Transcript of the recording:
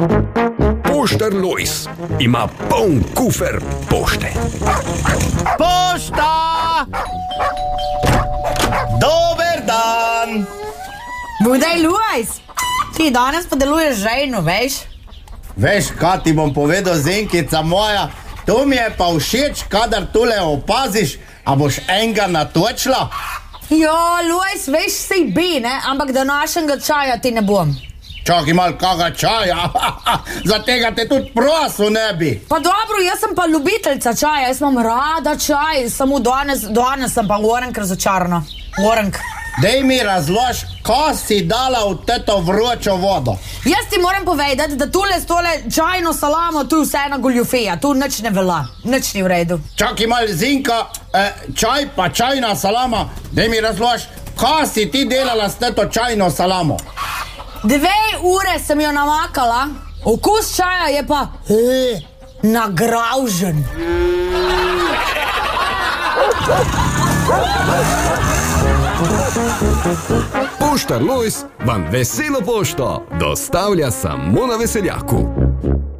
Poštar Lojz ima poln kufer pošte. Pošta! Dober dan! Budaj, Lojz, ti danes pa deluješ žejno, veš? Veš, kaj ti bom povedal, zenkica moja? To mi je pa všeč, kadar tole opaziš, a boš enega natočila? Jo, Lojz, veš, sej bi, ne? Ampak današnjega čaja ti ne bom. Čakaj mal, kaga čaja? Za tega te tudi prosil ne bi. Pa dobro, jaz sem pa ljubiteljca čaja, jaz imam rada čaj, samo danes sem pa orenk razočarana. Orenk. Dej mi razlož, ko si dala v teto vročo vodo. Jaz ti moram povedati, da tule s tole čajno salamo, tu vse ena goljufija, tu nič ne velja, nič ni v redu. Čakaj mal, Zinka, čaj pa čajna salama, dej mi razlož, ko si ti delala s teto čajno salamo? 2 ure sem jo namakala, okus čaja je pa nagravžen. Poštar Lojz vam veselo pošto dostavlja samo na Veseljaku.